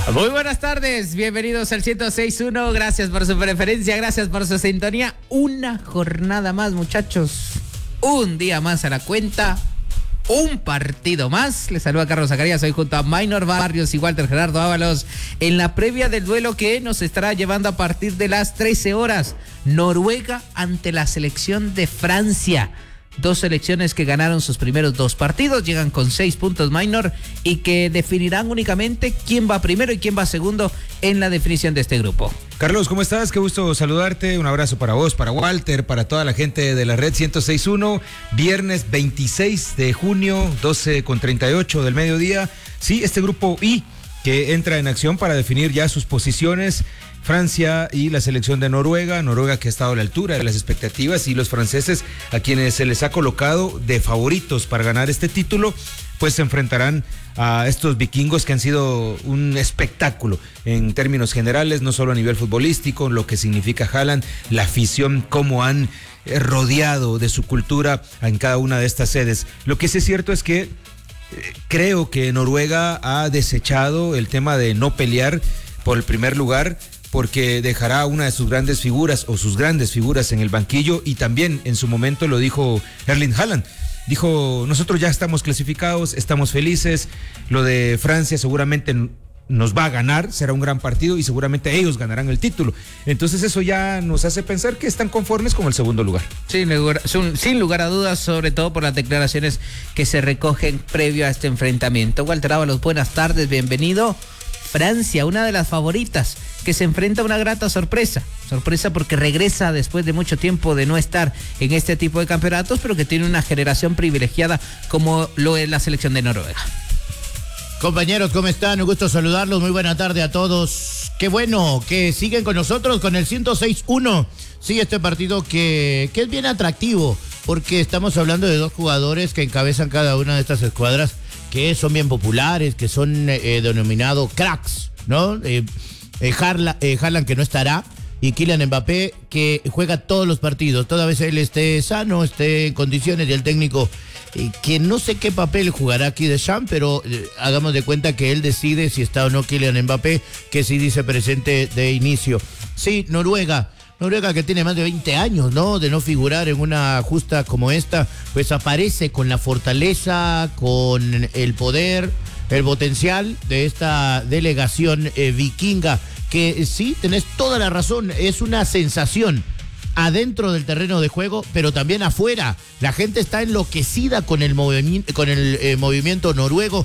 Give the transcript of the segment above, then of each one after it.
Muy buenas tardes, bienvenidos al 106.1, gracias por su preferencia, gracias por su sintonía. Una jornada más, muchachos, un día más a la cuenta, un partido más. Les saluda Carlos Zacarías, hoy junto a Maynor Barrios y Walter Gerardo Ábalos en la previa del duelo que nos estará llevando a partir de las 13 horas. Noruega ante la selección de Francia. Dos selecciones que ganaron sus primeros dos partidos, llegan con 6 puntos Maynor y que definirán únicamente quién va primero y quién va segundo en la definición de este grupo. Carlos, ¿cómo estás? Qué gusto saludarte. Un abrazo para vos, para Walter, para toda la gente de la red 106.1. Viernes 26 de junio, 12:38 del mediodía. Sí, este grupo I que entra en acción para definir ya sus posiciones. Francia y la selección de Noruega que ha estado a la altura de las expectativas, y los franceses, a quienes se les ha colocado de favoritos para ganar este título, pues se enfrentarán a estos vikingos que han sido un espectáculo en términos generales, no solo a nivel futbolístico, lo que significa Haaland, la afición, cómo han rodeado de su cultura en cada una de estas sedes. Lo que sí es cierto es que creo que Noruega ha desechado el tema de no pelear por el primer lugar, porque dejará una de sus grandes figuras o sus grandes figuras en el banquillo, y también en su momento lo dijo Erling Haaland. Dijo, nosotros ya estamos clasificados, estamos felices, lo de Francia seguramente nos va a ganar, será un gran partido y seguramente ellos ganarán el título. Entonces eso ya nos hace pensar que están conformes con el segundo lugar. Sin lugar a dudas, sobre todo por las declaraciones que se recogen previo a este enfrentamiento. Walter Ábalos, buenas tardes, bienvenido. Francia, una de las favoritas, que se enfrenta a una grata sorpresa porque regresa después de mucho tiempo de no estar en este tipo de campeonatos, pero que tiene una generación privilegiada como lo es la selección de Noruega. Compañeros, ¿cómo están? Un gusto saludarlos, muy buena tarde a todos. Qué bueno que siguen con nosotros con el 106.1. Sí, este partido que es bien atractivo, porque estamos hablando de dos jugadores que encabezan cada una de estas escuadras, que son bien populares, que son denominados cracks, ¿no? Haaland, que no estará, y Kylian Mbappé, que juega todos los partidos, toda vez él esté sano, esté en condiciones, y el técnico, que no sé qué papel jugará aquí Deschamps, pero hagamos de cuenta que él decide si está o no Kylian Mbappé, que sí dice presente de inicio. Sí, Noruega que tiene más de 20 años, ¿no?, de no figurar en una justa como esta, pues aparece con la fortaleza, con el poder, el potencial de esta delegación vikinga, que sí, tenés toda la razón, es una sensación adentro del terreno de juego, pero también afuera. La gente está enloquecida con el movimiento noruego.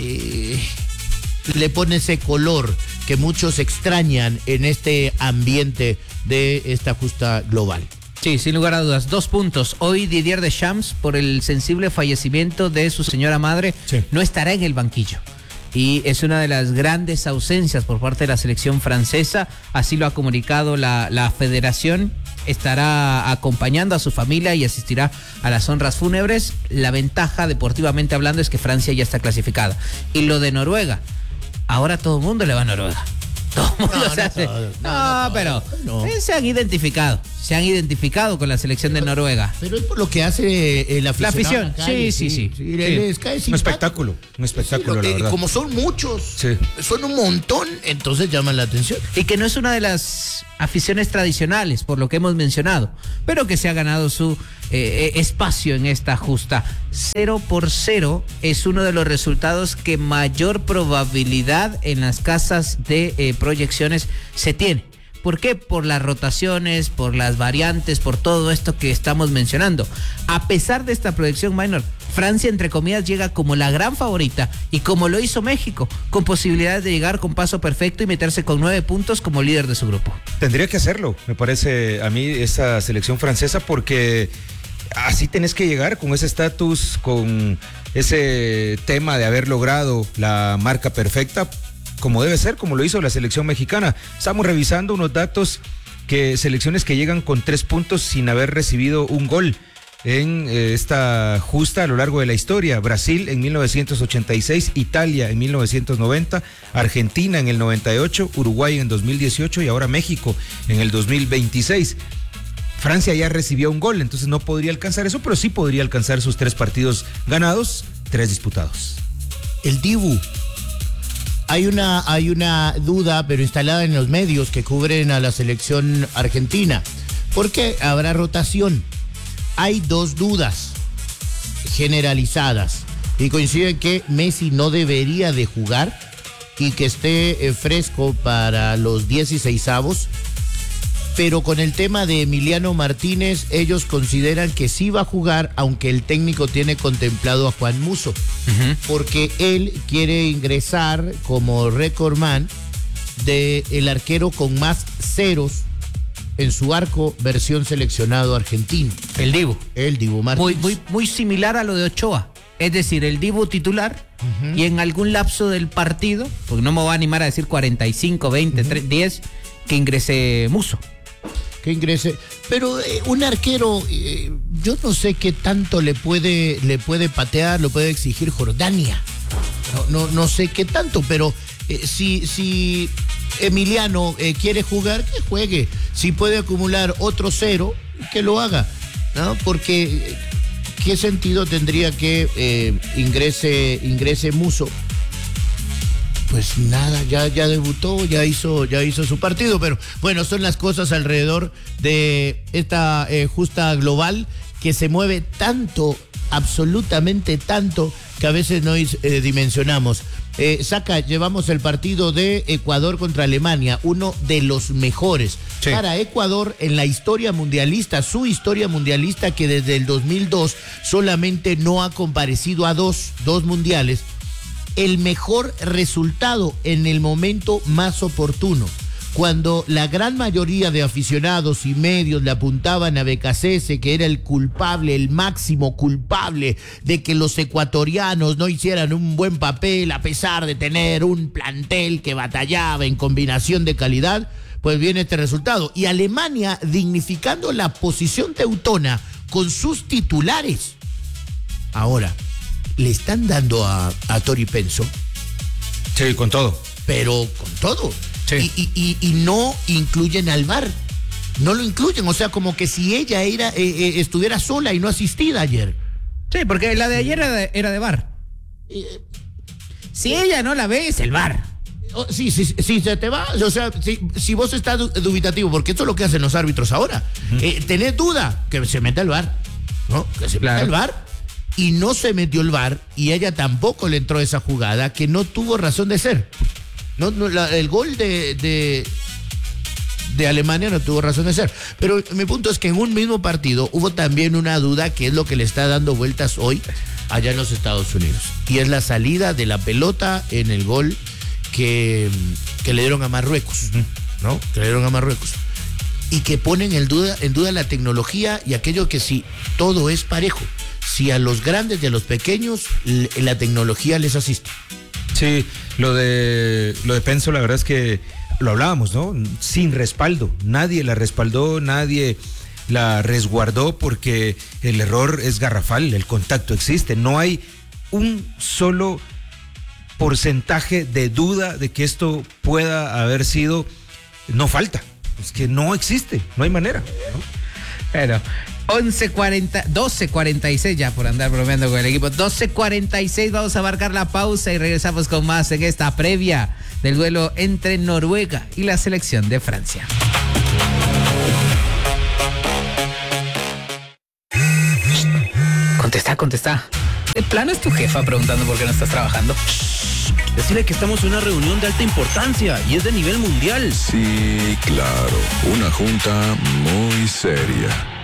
Le pone ese color que muchos extrañan en este ambiente de esta justa global. Sí, sin lugar a dudas. 2 puntos. Hoy Didier Deschamps, por el sensible fallecimiento de su señora madre, no estará en el banquillo. Y es una de las grandes ausencias por parte de la selección francesa. Así lo ha comunicado la federación. Estará acompañando a su familia y asistirá a las honras fúnebres. La ventaja, deportivamente hablando, es que Francia ya está clasificada. Y lo de Noruega, ahora todo el mundo le va a Noruega. Todo el mundo pero se han identificado con la selección de Noruega. Pero es por lo que hace la afición. Sí. Les cae un espectáculo, la verdad. Como son muchos, son un montón, entonces llaman la atención. Y que no es una de las aficiones tradicionales, por lo que hemos mencionado, pero que se ha ganado su espacio en esta justa. 0-0 es uno de los resultados que mayor probabilidad en las casas de proyecciones se tiene. ¿Por qué? Por las rotaciones, por las variantes, por todo esto que estamos mencionando. A pesar de esta proyección minor, Francia, entre comillas, llega como la gran favorita, y como lo hizo México, con posibilidades de llegar con paso perfecto y meterse con 9 puntos como líder de su grupo. Tendría que hacerlo, me parece a mí, esa selección francesa, porque así tenés que llegar con ese estatus, con ese tema de haber logrado la marca perfecta, como debe ser, como lo hizo la selección mexicana. Estamos revisando unos datos, que selecciones que llegan con 3 puntos sin haber recibido un gol en esta justa a lo largo de la historia. Brasil en 1986, Italia en 1990, Argentina en el 98, Uruguay en 2018 y ahora México en el 2026. Francia ya recibió un gol, entonces no podría alcanzar eso, pero sí podría alcanzar sus 3 partidos ganados, 3 disputados. El Dibu Hay una duda, pero instalada en los medios que cubren a la selección argentina. ¿Por qué habrá rotación? Hay dos dudas generalizadas y coinciden que Messi no debería de jugar y que esté fresco para los 16avos. Pero con el tema de Emiliano Martínez, ellos consideran que sí va a jugar, aunque el técnico tiene contemplado a Juan Musso, porque él quiere ingresar como recordman del arquero con más ceros en su arco, versión seleccionado argentino. El Dibu Martínez. Muy similar a lo de Ochoa. Es decir, el Dibu titular y en algún lapso del partido, porque no me voy a animar a decir 45, 20, 10, que ingrese Musso. Que ingrese, pero un arquero, yo no sé qué tanto le puede patear, lo puede exigir Jordania. No sé qué tanto, pero si Emiliano quiere jugar, que juegue. Si puede acumular otro 0, que lo haga, ¿no? Porque ¿qué sentido tendría que ingrese Musso? Pues nada, ya debutó, ya hizo su partido, pero bueno, son las cosas alrededor de esta justa global que se mueve tanto, absolutamente tanto, que a veces no dimensionamos. Saca, llevamos el partido de Ecuador contra Alemania, uno de los mejores. Sí. Para Ecuador en la historia mundialista, su historia mundialista, que desde el 2002 solamente no ha comparecido a dos mundiales, el mejor resultado en el momento más oportuno, cuando la gran mayoría de aficionados y medios le apuntaban a Becasese, que era el culpable, el máximo culpable de que los ecuatorianos no hicieran un buen papel a pesar de tener un plantel que batallaba en combinación de calidad. Pues viene este resultado. Y Alemania dignificando la posición teutona con sus titulares. Ahora, le están dando a Tori Penso. Sí, con todo. Pero con todo. Sí. Y no incluyen al VAR. No lo incluyen. O sea, como que si ella estuviera sola y no asistida ayer. Sí, porque la de ayer era de VAR. Si ella no la ve, es el VAR. Sí, se te va. O sea, si vos estás dubitativo, porque esto es lo que hacen los árbitros ahora. Tenés duda, que se meta el VAR. ¿No? Que se meta el VAR. Y no se metió el VAR, y ella tampoco le entró esa jugada, que no tuvo razón de ser. El gol de Alemania no tuvo razón de ser. Pero mi punto es que en un mismo partido hubo también una duda, que es lo que le está dando vueltas hoy allá en los Estados Unidos. Y es la salida de la pelota en el gol que le dieron a Marruecos, ¿no? Que le dieron a Marruecos. Y que ponen en duda la tecnología y aquello que si todo es parejo. Si a los grandes y a los pequeños la tecnología les asiste. Sí, lo de Penso, la verdad es que lo hablábamos, ¿no? Sin respaldo, nadie la respaldó, nadie la resguardó, porque el error es garrafal, el contacto existe, no hay un solo porcentaje de duda de que esto pueda haber sido, no falta, es que no existe, no hay manera, ¿no? Pero 12:46 ya por andar bromeando con el equipo. 12:46, vamos a marcar la pausa y regresamos con más en esta previa del duelo entre Noruega y la selección de Francia. Contesta. ¿De plano es tu jefa preguntando por qué no estás trabajando? Decirle que estamos en una reunión de alta importancia y es de nivel mundial. Sí, claro. Una junta muy seria.